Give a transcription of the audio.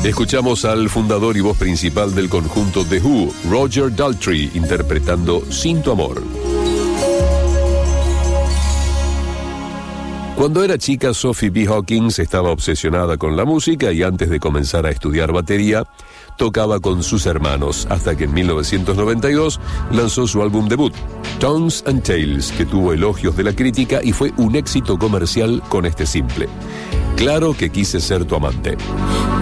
Escuchamos al fundador y voz principal del conjunto The Who, Roger Daltrey, interpretando Sin tu amor. Cuando era chica, Sophie B. Hawkins estaba obsesionada con la música y antes de comenzar a estudiar batería, tocaba con sus hermanos, hasta que en 1992 lanzó su álbum debut, Tongues and Tales, que tuvo elogios de la crítica y fue un éxito comercial con este simple: Claro que quise ser tu amante.